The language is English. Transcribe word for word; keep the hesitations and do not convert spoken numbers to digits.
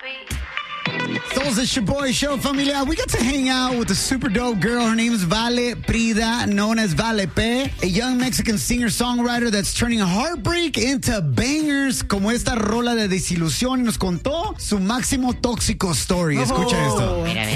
Souls, it's your boy show, familia. We got to hang out with a super dope girl. Her name is Vale Prida, known as Vale P, a young Mexican singer-songwriter that's turning heartbreak into bangers, como esta rola de desilusión. Y nos contó su máximo tóxico story. Escucha esto. Mira,